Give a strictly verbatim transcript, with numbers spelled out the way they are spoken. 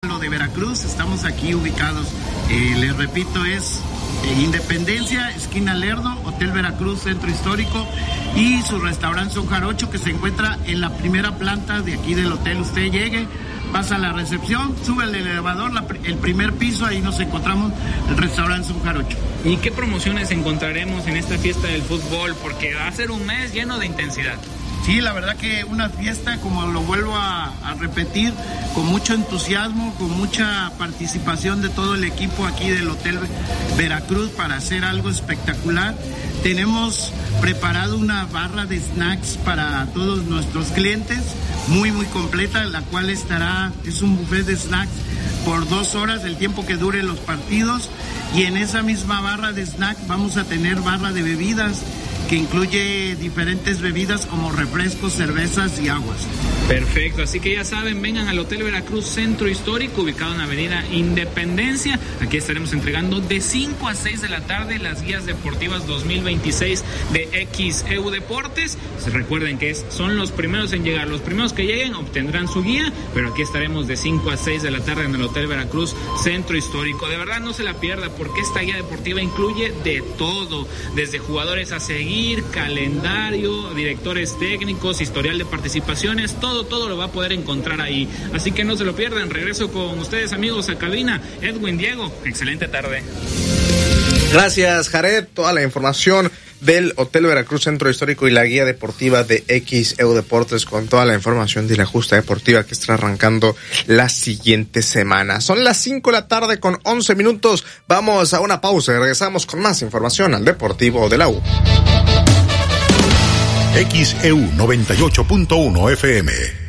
Lo de Veracruz, estamos aquí ubicados, eh, les repito, es eh, Independencia, esquina Lerdo, Hotel Veracruz, Centro Histórico, y su restaurante Son Jarocho, que se encuentra en la primera planta de aquí del hotel. Usted llegue, pasa a la recepción, sube el elevador, la, el primer piso, ahí nos encontramos el restaurante Son Jarocho. ¿Y qué promociones encontraremos en esta fiesta del fútbol? Porque va a ser un mes lleno de intensidad. Sí, la verdad que una fiesta, como lo vuelvo a, a repetir, con mucho entusiasmo, con mucha participación de todo el equipo aquí del Hotel Veracruz para hacer algo espectacular. Tenemos preparado una barra de snacks para todos nuestros clientes, muy muy completa, la cual estará, es un buffet de snacks por dos horas, el tiempo que dure los partidos, y en esa misma barra de snacks vamos a tener barra de bebidas, que incluye diferentes bebidas como refrescos, cervezas y aguas. Perfecto, así que ya saben, vengan al Hotel Veracruz Centro Histórico, ubicado en la avenida Independencia. Aquí estaremos entregando de cinco a seis de la tarde las guías deportivas dos mil veintiséis de X E U Deportes. Recuerden que es, son los primeros en llegar, los primeros que lleguen obtendrán su guía, pero aquí estaremos de cinco a seis de la tarde en el Hotel Veracruz Centro Histórico. De verdad no se la pierda, porque esta guía deportiva incluye de todo, desde jugadores a seguir, calendario, directores técnicos, historial de participaciones, todo Todo, todo lo va a poder encontrar ahí. Así que no se lo pierdan. Regreso con ustedes, amigos, a cabina. Edwin, Diego, excelente tarde. Gracias, Jared. Toda la información del Hotel Veracruz Centro Histórico y la guía deportiva de X E U Deportes, con toda la información de la justa deportiva que estará arrancando la siguiente semana. Son las cinco de la tarde con once minutos. Vamos a una pausa y regresamos con más información al Deportivo de la U. X E U noventa y ocho punto uno F M.